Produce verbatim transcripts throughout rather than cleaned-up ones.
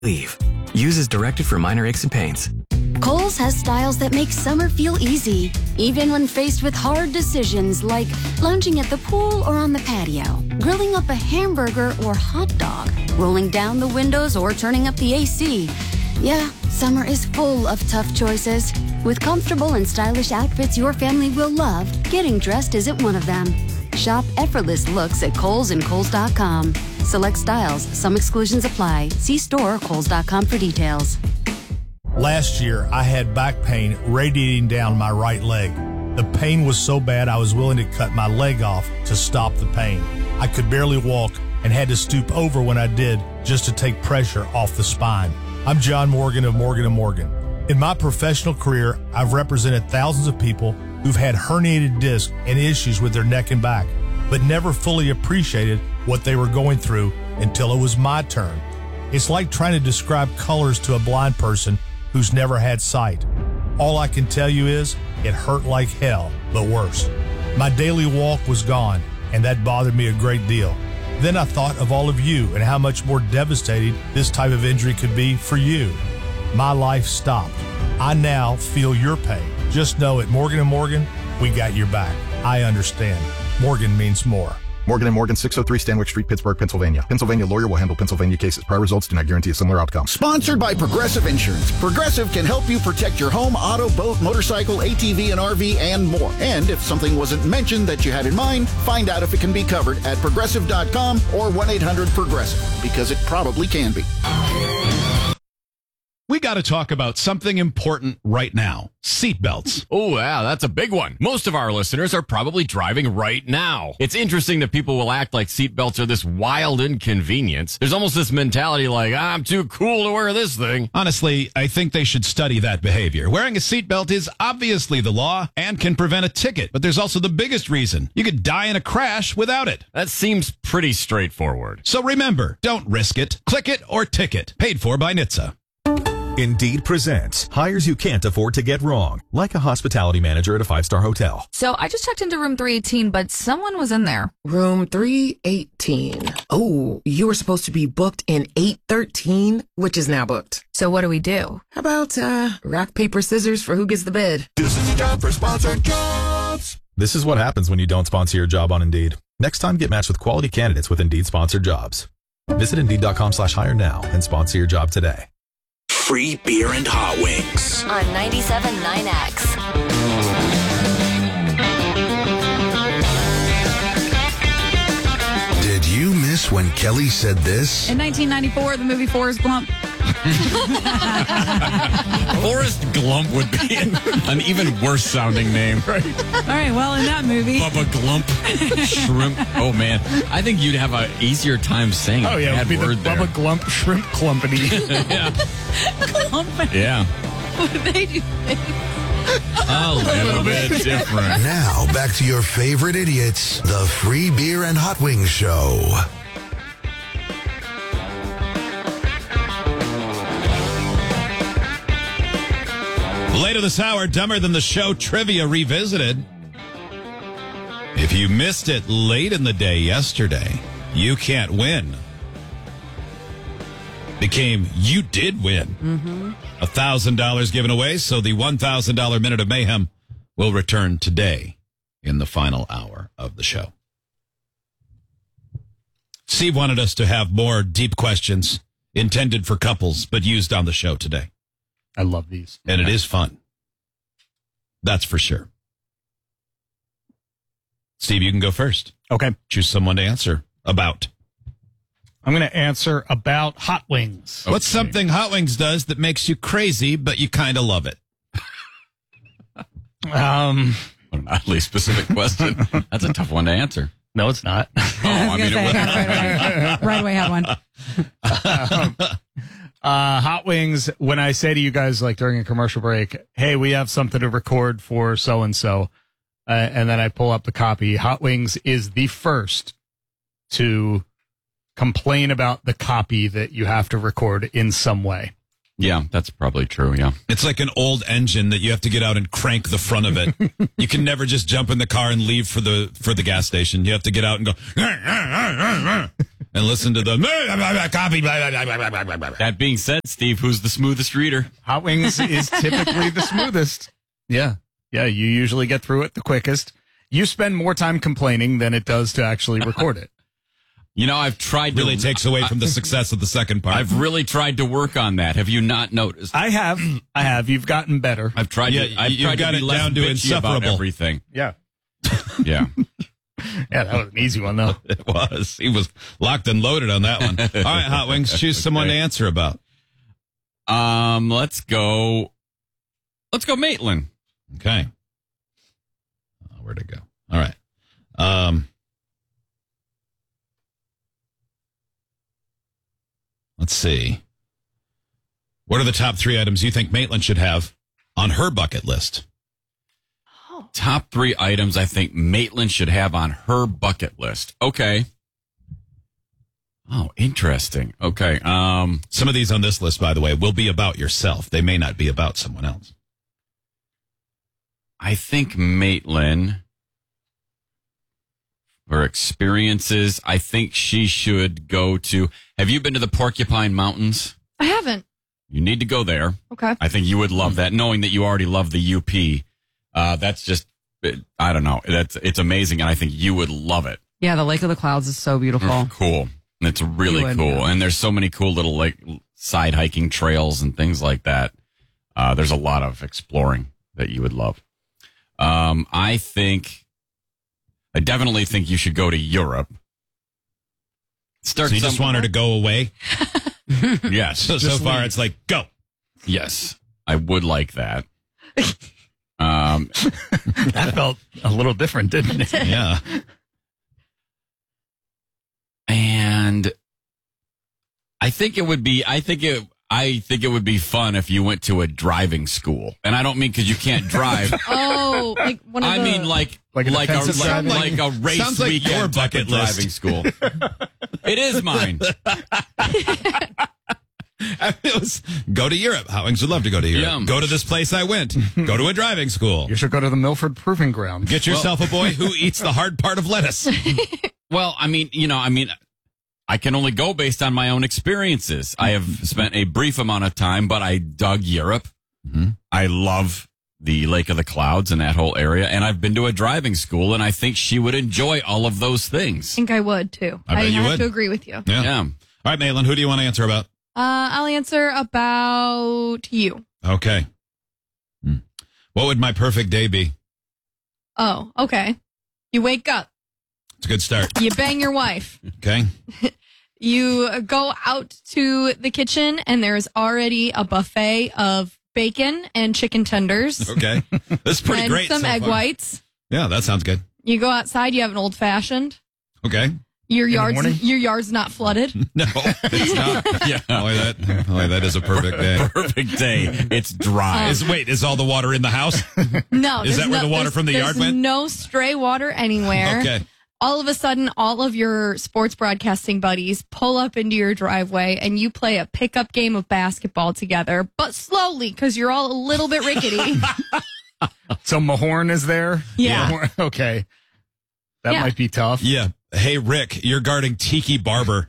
Leave. Use as directed for minor aches and pains. Kohl's has styles that make summer feel easy, even when faced with hard decisions like lounging at the pool or on the patio, grilling up a hamburger or hot dog, rolling down the windows or turning up the A C. Yeah, summer is full of tough choices. With comfortable and stylish outfits your family will love, getting dressed isn't one of them. Shop effortless looks at Kohl's and Kohl's dot com. Select styles. Some exclusions apply. See store or Kohl's dot com for details. Last year, I had back pain radiating down my right leg. The pain was so bad I was willing to cut my leg off to stop the pain. I could barely walk and had to stoop over when I did just to take pressure off the spine. I'm John Morgan of Morgan and Morgan. In my professional career, I've represented thousands of people who've had herniated discs and issues with their neck and back, but never fully appreciated what they were going through until it was my turn. It's like trying to describe colors to a blind person who's never had sight. All I can tell you is it hurt like hell, but worse. My daily walk was gone, and that bothered me a great deal. Then I thought of all of you and how much more devastating this type of injury could be for you. My life stopped. I now feel your pain. Just know at Morgan and Morgan, we got your back. I understand. Morgan means more. Morgan and Morgan, six oh three Stanwick Street, Pittsburgh, Pennsylvania. Pennsylvania lawyer will handle Pennsylvania cases. Prior results do not guarantee a similar outcome. Sponsored by Progressive Insurance. Progressive can help you protect your home, auto, boat, motorcycle, A T V, and R V, and more. And if something wasn't mentioned that you had in mind, find out if it can be covered at progressive dot com or one eight hundred progressive, because it probably can be. We got to talk about something important right now. Seatbelts. Oh, yeah, that's a big one. Most of our listeners are probably driving right now. It's interesting that people will act like seatbelts are this wild inconvenience. There's almost this mentality like, I'm too cool to wear this thing. Honestly, I think they should study that behavior. Wearing a seatbelt is obviously the law and can prevent a ticket, but there's also the biggest reason. You could die in a crash without it. That seems pretty straightforward. So remember, don't risk it. Click it or ticket. Paid for by N H T S A. Indeed presents hires you can't afford to get wrong, like a hospitality manager at a five-star hotel. So I just checked into room three eighteen, but someone was in there. Room three eighteen. Oh, you were supposed to be booked in eight thirteen, which is now booked. So what do we do? How about uh, rock, paper, scissors for who gets the bid? This is a job for sponsored jobs. This is what happens when you don't sponsor your job on Indeed. Next time, get matched with quality candidates with Indeed sponsored jobs. Visit Indeed.com slash hire now and sponsor your job today. Free beer and hot wings on ninety-seven point nine X. Did you miss when Kelly said this? In nineteen ninety-four, the movie Forrest Gump. Forrest Glump would be an, an even worse sounding name. Right. All right, well, in that movie. Bubba Glump. Shrimp. Oh, man. I think you'd have an easier time saying oh, yeah, that it would be word the there. Bubba Glump Shrimp Clumpany. Yeah. Clumpany. Yeah. What do they do? A little bit different. Now, back to your favorite idiots, the Free Beer and Hot Wings Show. Later this hour, Dumber Than the Show Trivia Revisited. If you missed it late in the day yesterday, you can't win. Became you did win. Mm-hmm. one thousand dollars given away, so the one thousand dollars Minute of Mayhem will return today in the final hour of the show. Steve wanted us to have more deep questions intended for couples, but used on the show today. I love these. And it is fun. That's for sure. Steve, you can go first. Okay. Choose someone to answer about. I'm going to answer about hot wings. What's okay. something Hot Wings does that makes you crazy, but you kind of love it? Um, An oddly specific question. That's a tough one to answer. No, it's not. Oh, I, I mean, say, it right, away. right away had one. um, uh, hot wings, when I say to you guys, like during a commercial break, hey, we have something to record for so-and-so, uh, and then I pull up the copy, Hot Wings is the first to complain about the copy that you have to record in some way. Yeah, that's probably true, yeah. It's like an old engine that you have to get out and crank the front of it. You can never just jump in the car and leave for the for the gas station. You have to get out and go. and listen to the copy. That being said, Steve, who's the smoothest reader? Hot Wings is typically the smoothest. Yeah. Yeah, you usually get through it the quickest. You spend more time complaining than it does to actually record it. You know, I've tried Really to... takes away from the success of the second part. I've really tried to work on that. Have you not noticed? I have. I have. You've gotten better. I've tried Yeah, to, I've you've tried got to be it less down to bitchy about insufferable. everything. Yeah. Yeah. Yeah, that was an easy one, though. It was. He was locked and loaded on that one. All right, Hot Wings, choose someone to answer about. Um, let's go. Let's go, Maitland. Okay. Oh, where'd it go? All right. Um, let's see. What are the top three items you think Maitland should have on her bucket list? Top three items I think Maitland should have on her bucket list. Okay. Oh, interesting. Okay. Um, Some of these on this list, by the way, will be about yourself. They may not be about someone else. I think Maitland, her experiences, I think she should go to. Have you been to the Porcupine Mountains? I haven't. You need to go there. Okay. I think you would love that, knowing that you already love the U P. Uh, that's just, I don't know. That's it's amazing, and I think you would love it. Yeah, the Lake of the Clouds is so beautiful. Cool. It's really would, cool. yeah. And there's so many cool little like side hiking trails and things like that. Uh, there's a lot of exploring that you would love. Um, I think, I definitely think you should go to Europe. Start So you just want her to go away? Yes. So, so far, leave. It's like, go. Yes. I would like that. Um, that felt a little different, didn't it? Yeah. And I think it would be, I think it, I think it would be fun if you went to a driving school. And I don't mean because you can't drive. Oh, like one of I the... mean like, Like like, a a, defensive like, driving? like a race Sounds like weekend your type bucket of list. driving school. It is mine. It was, go to Europe. Hot Wings would love to go to Europe. Yeah. Go to this place I went. Go to a driving school. You should go to the Milford Proving Ground. Get yourself a boy who eats the hard part of lettuce. Well, I mean, you know, I mean, I can only go based on my own experiences. I have spent a brief amount of time, but I dug Europe. Mm-hmm. I love the Lake of the Clouds and that whole area. And I've been to a driving school, and I think she would enjoy all of those things. I think I would, too. I bet you have would. to agree with you. Yeah. Yeah. All right, Maitland, who do you want to answer about? Uh, I'll answer about you. Okay. Hmm. What would my perfect day be? Oh, okay. You wake up. It's a good start. You bang your wife. Okay. You go out to the kitchen, and there's already a buffet of bacon and chicken tenders. Okay. That's pretty and great. some so egg far. whites. Yeah, that sounds good. You go outside, you have an old fashioned. Okay. Your the yard's morning? your yard's not flooded. No, it's not. Yeah. Boy, that, boy, that is a perfect day. Perfect day. It's dry. Is wait, is all the water in the house? No, Is there's that where no- the water there's- from the yard there's went? No stray water anywhere. Okay. All of a sudden, all of your sports broadcasting buddies pull up into your driveway, and you play a pickup game of basketball together, but slowly because you're all a little bit rickety. So Mahorn is there? Yeah. Mahorn- Okay. That Yeah. might be tough. Yeah. Hey, Rick, you're guarding Tiki Barber.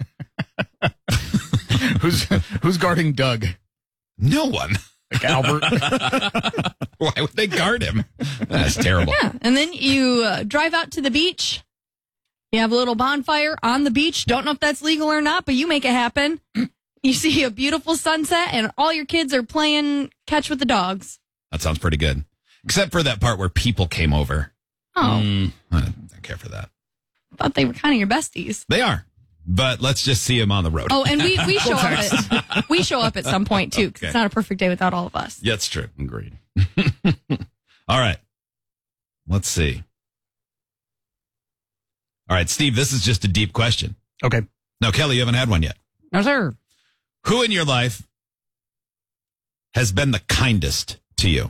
Who's who's guarding Doug? No one. Like Albert? Why would they guard him? That's terrible. Yeah, and then you uh, drive out to the beach. You have a little bonfire on the beach. Don't know if that's legal or not, but you make it happen. You see a beautiful sunset, and all your kids are playing catch with the dogs. That sounds pretty good. Except for that part where people came over. Oh, Mm, I don't care for that. thought they were kind of your besties. They are. But let's just see them on the road. Oh, and we, we show up at we show up at some point too, because Okay. it's not a perfect day without all of us. Yeah, it's true. Agreed. All right. Let's see. All right, Steve, this is just a deep question. Okay. No, Kelly, you haven't had one yet. No, sir. Who in your life has been the kindest to you?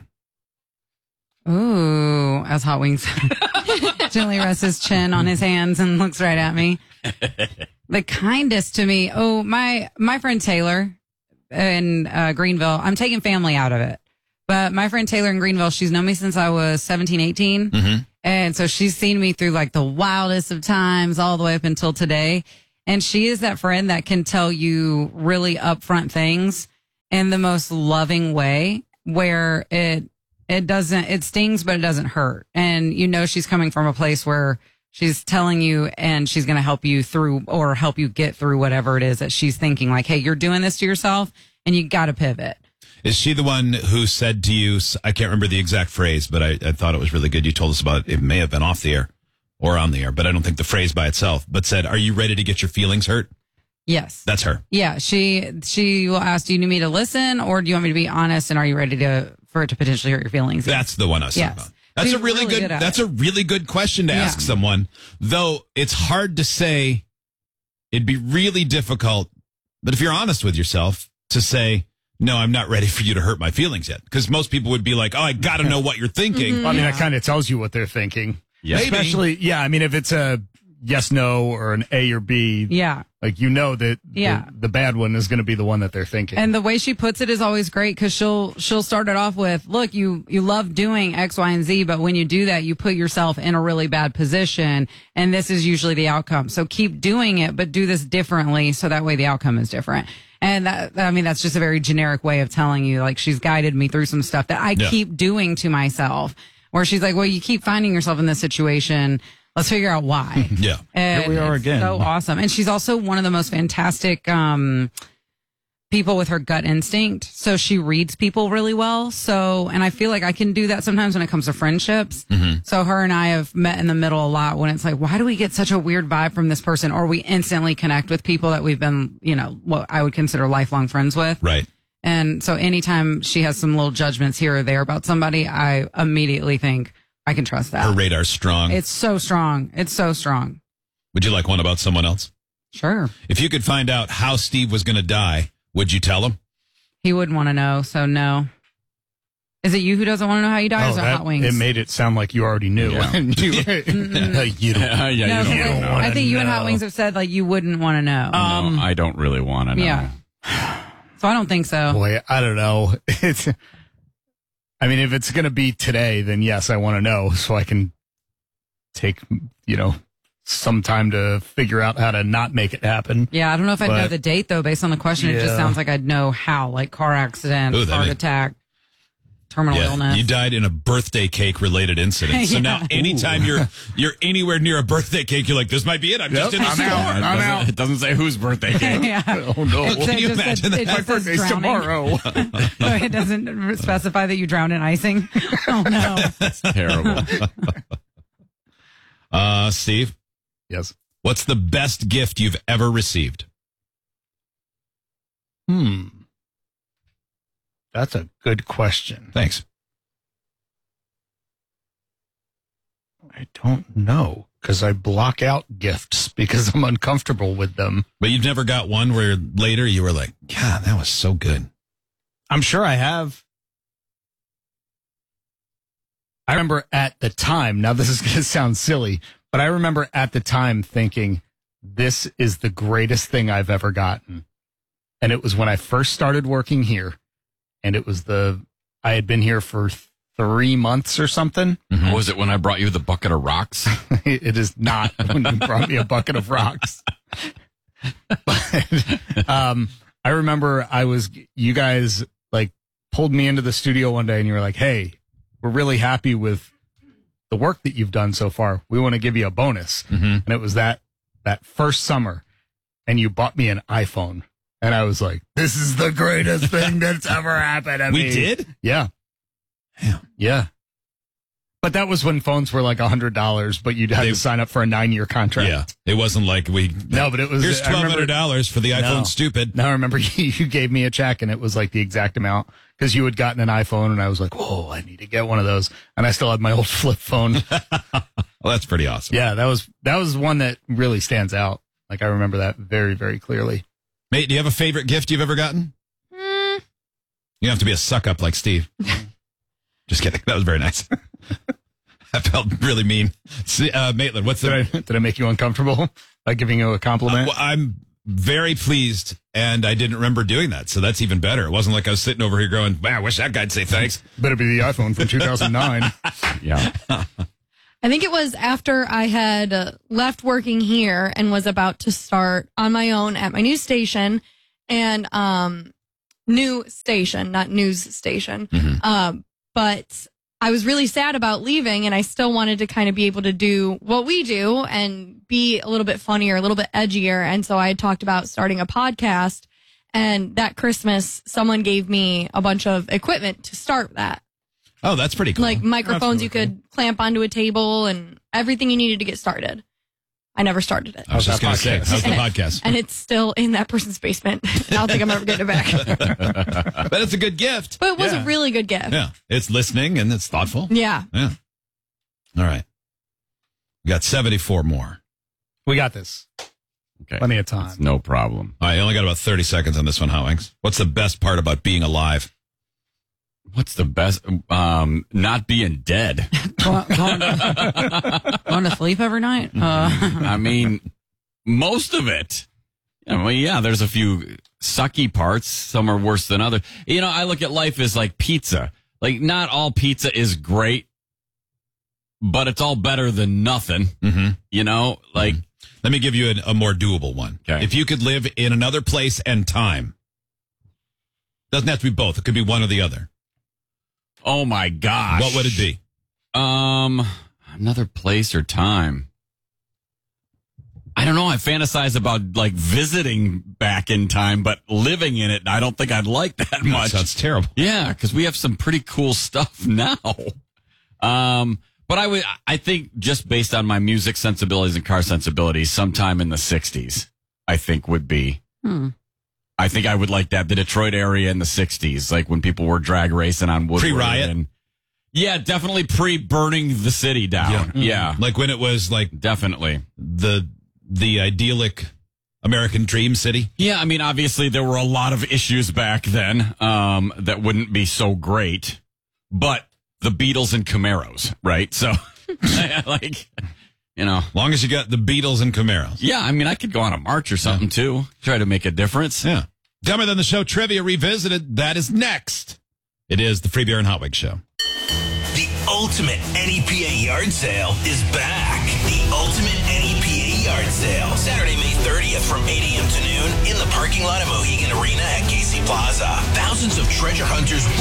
Ooh, as Hot Wings gently rests his chin on his hands and looks right at me. The kindest to me. Oh, my my friend Taylor in uh, Greenville. I'm taking family out of it, but my friend Taylor in Greenville, she's known me since I was seventeen, eighteen. Mm-hmm. And so she's seen me through like the wildest of times all the way up until today. And she is that friend that can tell you really upfront things in the most loving way where it it doesn't it stings but it doesn't hurt. And you know she's coming from a place where she's telling you and she's going to help you through or help you get through whatever it is that she's thinking, like, hey, you're doing this to yourself and you got to pivot. Is she the one who said to you, I can't remember the exact phrase, but I, I thought it was really good. You told us about it. It may have been off the air or on the air, but I don't think the phrase by itself, but said, are you ready to get your feelings hurt? Yes. That's her. Yeah. She, she will ask, do you need me to listen or do you want me to be honest? And are you ready to, for it to potentially hurt your feelings? That's the one I was yes. talking about. That's She's a really, really good, good that's it. a really good question to Yeah. ask someone, though it's hard to say. It'd be really difficult. But if you're honest with yourself to say, no, I'm not ready for you to hurt my feelings yet. Because most people would be like, oh, I got to know what you're thinking. Mm-hmm. I mean, that kind of tells you what they're thinking. Yeah. Maybe. Especially, yeah, I mean, if it's a yes, no, or an A or B, yeah, like, you know that yeah. the, the bad one is going to be the one that they're thinking. And the way she puts it is always great because she'll she'll start it off with, look, you you love doing X, Y, and Z, but when you do that, you put yourself in a really bad position, and this is usually the outcome. So keep doing it, but do this differently, so that way the outcome is different. And that, I mean, that's just a very generic way of telling you, like, she's guided me through some stuff that I Yeah. keep doing to myself, where she's like, well, you keep finding yourself in this situation. Let's figure out why. Yeah. And Here we are it's again. So awesome. And she's also one of the most fantastic um, people with her gut instinct. So she reads people really well. So, and I feel like I can do that sometimes when it comes to friendships. Mm-hmm. So her and I have met in the middle a lot when it's like, why do we get such a weird vibe from this person? Or we instantly connect with people that we've been, you know, what I would consider lifelong friends with. Right. And so anytime she has some little judgments here or there about somebody, I immediately think I can trust that. Her radar's strong. It's so strong. It's so strong. Would you like one about someone else? Sure. If you could find out how Steve was going to die, would you tell him? He wouldn't want to know, so no. Is it you who doesn't want to know how you die, or is it that- Hot Wings? It made it sound like you already knew. Yeah. And you, you don't, Yeah, yeah, no, you 'cause don't, you don't I, wanna I think you and Hot know. Wings have said like you wouldn't want to know. Um, I don't really want to know. Yeah. So I don't think so. Boy, I don't know. It's, I mean, if it's going to be today, then yes, I want to know so I can take, you know, some time to figure out how to not make it happen. Yeah, I don't know if I'd know But- the date though. Based on the question, it just Yeah. sounds like I'd know how, like car accident, Ooh, that heart make- attack, terminal Yeah, illness. you died in a birthday cake related incident. So Yeah. now, anytime you're you're anywhere near a birthday cake, you're like, "This might be it. I'm just Yep, in the I'm store." out. It I'm doesn't, out. it doesn't say whose birthday cake. yeah. Oh, no. It Can you just imagine says- that? it My just says birthday's drowning. tomorrow. So it doesn't specify that you drowned in icing. Oh no. That's terrible. Uh, Steve, Yes. what's the best gift you've ever received? Hmm. That's a good question. Thanks. I don't know because I block out gifts because I'm uncomfortable with them. But you've never got one where later you were like, "God, that was so good." I'm sure I have. I remember at the time, now this is going to sound silly, but I remember at the time thinking, this is the greatest thing I've ever gotten. And it was when I first started working here. And it was the, I had been here for three months or something. Mm-hmm. Was it when I brought you the bucket of rocks? It is not when you brought me a bucket of rocks. But, um, I remember I was, you guys like pulled me into the studio one day and you were like, hey, we're really happy with the work that you've done so far. We want to give you a bonus. Mm-hmm. And it was that, that first summer and you bought me an iPhone. And I was like, this is the greatest thing that's ever happened to We me. did? Yeah. Yeah. Yeah. But that was when phones were like a hundred dollars, but you'd have They- to sign up for a nine year contract. Yeah, it wasn't like we. No, but it was. Here's I twelve remember- hundred dollars for the iPhone. No. Stupid. No, I remember you, you gave me a check and it was like the exact amount because you had gotten an iPhone and I was like, whoa, I need to get one of those. And I still had my old flip phone. Well, that's pretty awesome. Yeah, that was, that was one that really stands out. Like I remember that very, very clearly. Mate, do you have a favorite gift you've ever gotten? Mm, You have to be a suck up like Steve. Just kidding. That was very nice. I felt really mean. See, uh, Maitland, what's the? Did I, did I make you uncomfortable by giving you a compliment? Uh, well, I'm very pleased, and I didn't remember doing that, so that's even better. It wasn't like I was sitting over here going, "Man, I wish that guy'd say thanks." Better be the iPhone from two thousand nine. Yeah. I think it was after I had uh, left working here and was about to start on my own at my new station and um, new station, not news station. Mm-hmm. Um, but I was really sad about leaving, and I still wanted to kind of be able to do what we do and be a little bit funnier, a little bit edgier. And so I had talked about starting a podcast. And that Christmas, someone gave me a bunch of equipment to start that. Oh, that's pretty cool. Like microphones you could clamp onto a table and everything you needed to get started. I never started it. I was just going to say, how's the And it- podcast? And it's still in that person's basement. I don't think I'm ever getting it back. But it's a good gift. But it was a really good gift. Yeah. It's listening and it's thoughtful. Yeah. Yeah. All right. We got seventy-four more. We got this. Okay. Plenty of time. No problem. I only got about thirty seconds on this one, Howings. What's the best part about being alive? What's the best? Um, not being dead. Going, going, going to sleep every night? Uh, I mean, most of it. I mean, yeah, there's a few sucky parts. Some are worse than others. You know, I look at life as like pizza. Like, not all pizza is great, but it's all better than nothing. Mm-hmm. You know, like. Mm-hmm. Let me give you a, a more doable one. Okay. If you could live in another place and time, doesn't have to be both. It could be one or the other. Oh my gosh. What would it be? Um, another place or time. I don't know. I fantasize about like visiting back in time, but living in it, I don't think I'd like that much. That sounds terrible. Yeah, because we have some pretty cool stuff now. Um, but I would, I think just based on my music sensibilities and car sensibilities, sometime in the sixties, I think would be. hmm. I think I would like that. The Detroit area in the sixties, like when people were drag racing on Woodward. Pre-riot? And, yeah, definitely pre-burning the city down. Yeah. Yeah. Like when it was like Definitely. the the idyllic American dream city. Yeah, I mean, obviously there were a lot of issues back then um, that wouldn't be so great, but the Beatles and Camaros, right? So, like, you know. As long as you got the Beatles and Camaros. Yeah, I mean, I could go on a march or something, too. Try to make a difference. Yeah. Dumber Than the Show Trivia Revisited. That is next. It is the Free Beer and Hot Wings Show. The ultimate N E P A yard sale is back. The ultimate N E P A yard sale. Saturday, May thirtieth from eight a.m. to noon in the parking lot of Mohegan Arena at Casey Plaza. Thousands of treasure hunters